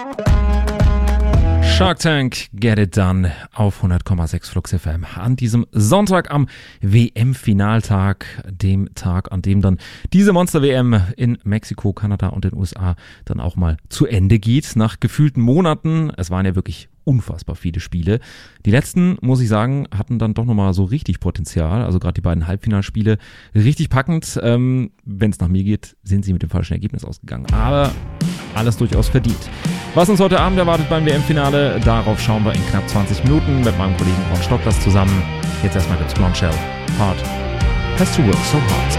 Shark Tank, Get It Done auf 100,6 Flux FM an diesem Sonntag am WM-Finaltag, dem Tag, an dem dann diese Monster-WM in Mexiko, Kanada und den USA dann auch mal zu Ende geht, nach gefühlten Monaten. Es waren ja wirklich unfassbar viele Spiele. Die letzten, muss ich sagen, hatten dann doch nochmal so richtig Potenzial, also gerade die beiden Halbfinalspiele, richtig packend. Wenn es nach mir geht, sind sie mit dem falschen Ergebnis ausgegangen, aber alles durchaus verdient. Was uns heute Abend erwartet beim WM-Finale, darauf schauen wir in knapp 20 Minuten mit meinem Kollegen Ron Stocklas zusammen. Jetzt erstmal gibt's Blondshell, Hard Has to Work So Hard.